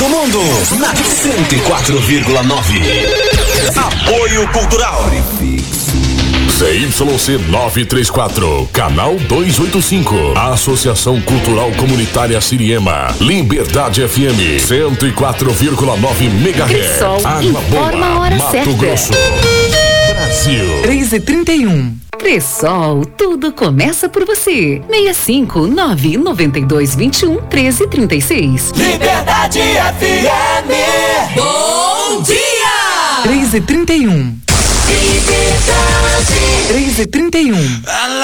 do mundo, na 104,9. Apoio Cultural. ZYC 934, canal 285. Associação Cultural Comunitária Siriema. Liberdade FM 104,9 MHz. Cressol Água informa a hora Mato certa. Grosso. Brasil. 3h31. Cressol, tudo começa por você. 65992211336. Liberdade FM. Bom dia! 3h31. 3h31.